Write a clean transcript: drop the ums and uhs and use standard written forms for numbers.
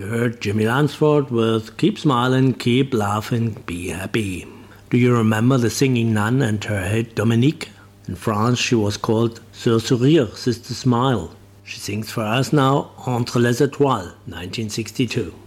You heard Jimmy Lansford with Keep Smiling, Keep Laughing, Be Happy. Do you remember the singing nun and her hit Dominique? In France she was called Sœur Sourire, Sister Smile. She sings for us now Entre les Étoiles, 1962.